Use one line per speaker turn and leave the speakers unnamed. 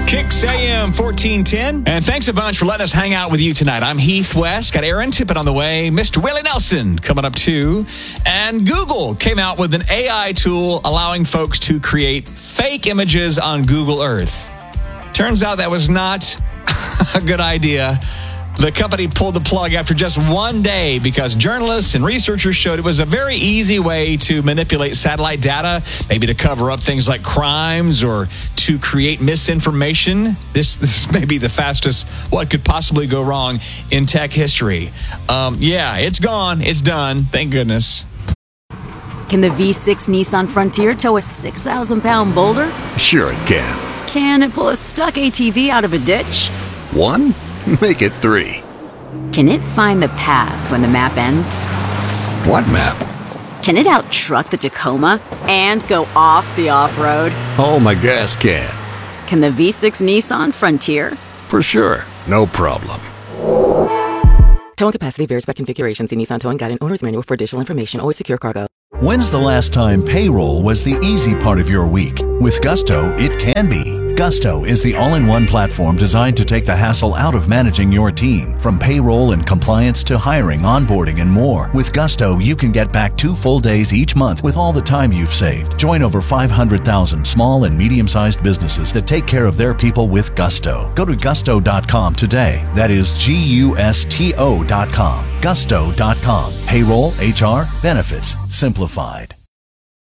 Kicks AM 1410. And thanks a bunch for letting us hang out with you tonight. I'm Heath West. Got Aaron Tippett on the way. Mr. Willie Nelson coming up too. And Google came out with an AI tool allowing folks to create fake images on Google Earth. Turns out that was not a good idea. The company pulled the plug after just one day because journalists and researchers showed it was a very easy way to manipulate satellite data, maybe to cover up things like crimes or to create misinformation. This may be the fastest what could possibly go wrong in tech history. Yeah, it's gone. It's done. Thank goodness.
Can the V6 Nissan Frontier tow a 6,000-pound boulder?
Sure it can.
Can it pull a stuck ATV out of a ditch?
1? Make it 3.
Can it find the path when the map ends?
What map?
Can it out-truck the Tacoma and go off the off-road?
Oh, my gas can.
Can the V6 Nissan Frontier?
For sure. No problem.
Towing capacity varies by configuration. See Nissan Towing Guide and Owner's Manual for additional information. Always secure cargo.
When's the last time payroll was the easy part of your week? With Gusto, it can be. Gusto is the all-in-one platform designed to take the hassle out of managing your team. From payroll and compliance to hiring, onboarding, and more. With Gusto, you can get back 2 full days each month with all the time you've saved. Join over 500,000 small and medium-sized businesses that take care of their people with Gusto. Go to gusto.com today. That is Gusto.com. Gusto.com. Payroll, HR, benefits, simplified.